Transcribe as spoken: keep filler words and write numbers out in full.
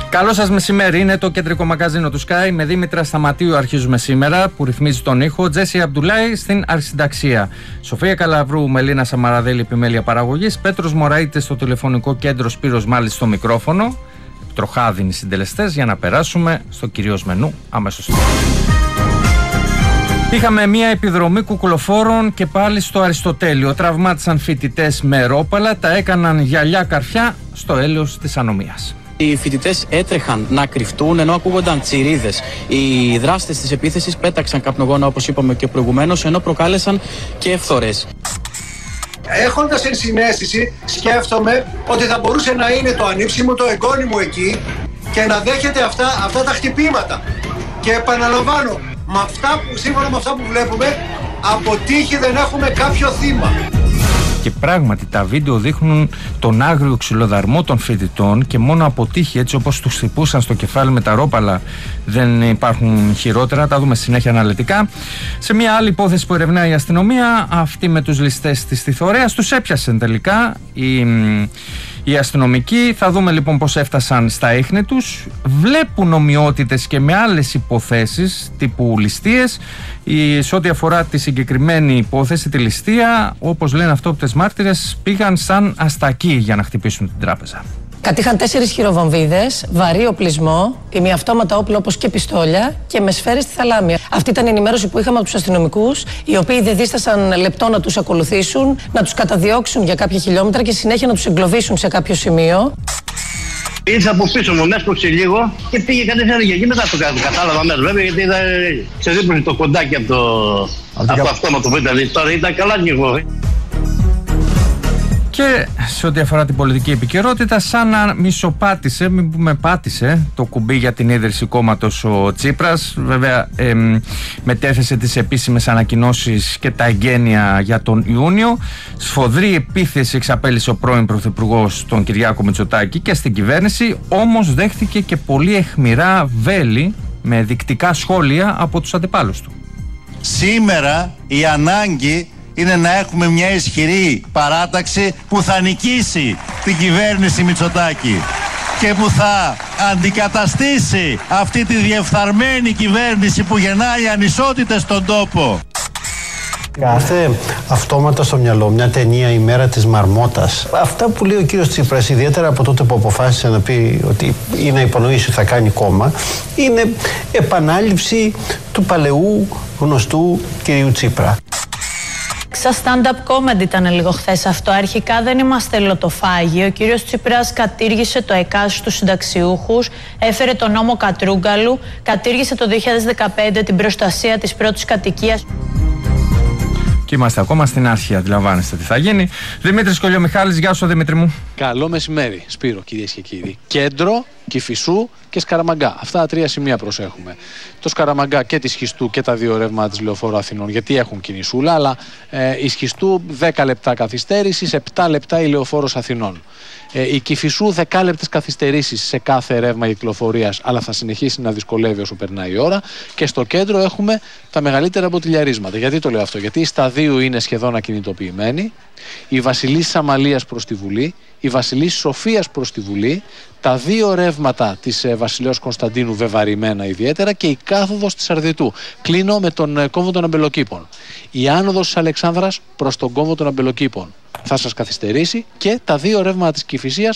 Καλό σας μεσημέρι, είναι το κεντρικό μαγκαζίνο του Sky. Με Δήμητρα Σταματίου αρχίζουμε σήμερα, που ρυθμίζει τον ήχο. Τζέσι Αμπτουλάη στην αρχισυνταξία. Σοφία Καλαβρού, Μελίνα Σαμαραδέλη, επιμέλεια παραγωγής. Πέτρος Μωραΐτης στο τηλεφωνικό κέντρο, Σπύρος Μάλης στο μικρόφωνο. Τροχάδινοι συντελεστές, για να περάσουμε στο κυρίως μενού αμέσως τώρα. Είχαμε μια επιδρομή κουκουλοφόρων και πάλι στο Αριστοτέλειο. Τραυμάτισαν φοιτητές με ρόπαλα, τα έκαναν γυαλιά καρφιά στο έλεος της ανομίας. Οι φοιτητές έτρεχαν να κρυφτούν ενώ ακούγονταν τσιρίδες. Οι δράστες της επίθεσης πέταξαν καπνογόνα, όπως είπαμε και προηγουμένως, ενώ προκάλεσαν και ευθορές. Έχοντας ενσυναίσθηση, σκέφτομαι ότι θα μπορούσε να είναι το ανήψιμο, το εγγόνι μου εκεί και να δέχεται αυτά, αυτά τα χτυπήματα. Και επαναλαμβάνω, με αυτά που, σύμφωνα με αυτά που βλέπουμε, από τύχη δεν έχουμε κάποιο θύμα. Και πράγματι τα βίντεο δείχνουν τον άγριο ξυλοδαρμό των φοιτητών και μόνο από τύχη, έτσι όπως τους χτυπούσαν στο κεφάλι με τα ρόπαλα, δεν υπάρχουν χειρότερα. Τα δούμε συνέχεια αναλυτικά. Σε μια άλλη υπόθεση που ερευνάει η αστυνομία, αυτή με τους ληστές της Θηθωρέας, τους έπιασαν τελικά οι, οι αστυνομικοί. Θα δούμε λοιπόν πώς έφτασαν στα ίχνη τους. Βλέπουν ομοιότητες και με άλλες υποθέσεις τύπου ληστείες. Σε ό,τι αφορά τη συγκεκριμένη υπόθεση, τη ληστεία, όπως λένε αυτόπτες μάρτυρες, πήγαν σαν αστακοί για να χτυπήσουν την τράπεζα. Κατήχαν τέσσερις χειροβομβίδες, βαρύ οπλισμό, ημιαυτόματα όπλα όπως και πιστόλια και με σφαίρες στη θαλάμια. Αυτή ήταν η ενημέρωση που είχαμε από τους αστυνομικούς, οι οποίοι δεν δίστασαν λεπτό να τους ακολουθήσουν, να τους καταδιώξουν για κάποια χιλιόμετρα και συνέχεια να τους εγκλωβίσουν σε κάποιο σημείο. Ήρθα από πίσω μου, με έσκοψε λίγο και πήγε κατευθείαν για εκεί. Μετά το κατάλαβα μέσα, βέβαια, γιατί ήταν ξεδίπλωσε το κοντάκι από το, από το αυτόματο που ήταν. Τώρα ήταν καλά και εγώ. Και σε ό,τι αφορά την πολιτική επικαιρότητα, σαν να μισοπάτησε, μην πούμε πάτησε, το κουμπί για την ίδρυση κόμματος ο Τσίπρας. Βέβαια, εμ, μετέθεσε τις επίσημες ανακοινώσεις και τα εγγένεια για τον Ιούνιο. Σφοδρή επίθεση εξαπέλυσε ο πρώην Πρωθυπουργός τον Κυριάκο Μητσοτάκη και στην κυβέρνηση, όμως δέχτηκε και πολύ αιχμηρά βέλη με δεικτικά σχόλια από τους αντιπάλους του. Σήμερα η ανάγκη είναι να έχουμε μια ισχυρή παράταξη που θα νικήσει την κυβέρνηση Μητσοτάκη και που θα αντικαταστήσει αυτή τη διεφθαρμένη κυβέρνηση που γεννάει ανισότητες στον τόπο. Κάθε αυτόματα στο μυαλό μια ταινία, η μέρα της Μαρμότας. Αυτά που λέει ο κύριος Τσίπρας, ιδιαίτερα από τότε που αποφάσισε να πει ότι ή να υπονοήσει ότι θα κάνει κόμμα, είναι επανάληψη του παλαιού γνωστού κυρίου Τσίπρα. Σαν stand-up comedy ήταν λίγο χθες αυτό. Αρχικά δεν είμαστε λοτοφάγοι. Ο κύριος Τσίπρας κατήργησε το ΕΚΑΣ στους συνταξιούχους, έφερε τον νόμο Κατρούγκαλου, κατήργησε το δύο χιλιάδες δεκαπέντε την προστασία της πρώτης κατοικίας. Και είμαστε ακόμα στην αρχή, αντιλαμβάνεστε τι θα γίνει. Δημήτρης Κολιομιχάλης, γεια σου Δημήτρη μου. Καλό μεσημέρι, Σπύρο, κυρίες και κύριοι. Κέντρο, Κηφισού και Σκαραμαγκά. Αυτά τα τρία σημεία προσέχουμε. Το Σκαραμαγκά και τη Σχιστού και τα δύο ρεύματα της Λεωφόρου Αθηνών, γιατί έχουν κινησούλα, αλλά ε, η Σχιστού δέκα λεπτά καθυστέρησης, επτά λεπτά η Λεωφόρος Αθηνών. Ε, η Κηφισού δέκα λεπτές καθυστερήσεις σε κάθε ρεύμα κυκλοφορίας, αλλά θα συνεχίσει να δυσκολεύει όσο περνάει η ώρα. Και στο κέντρο έχουμε τα μεγαλύτερα μποτιλιαρίσματα. Γιατί το λέω αυτό? Γιατί η Σταδίου είναι σχεδόν ακινητοποιημένη, η Βασιλής Αμαλίας προς τη Βουλή, η Βασιλής Σοφίας προς τη Βουλή, τα δύο ρεύματα της ε, Βασιλέως Κωνσταντίνου βεβαρημένα ιδιαίτερα και η κάθοδος της Αρδιτού. Κλείνω με τον ε, κόμβο των Αμπελοκήπων. Η άνοδος της Αλεξάνδρας προς τον κόμβο των Αμπελοκήπων θα σας καθυστερήσει και τα δύο ρεύματα της Κηφισίας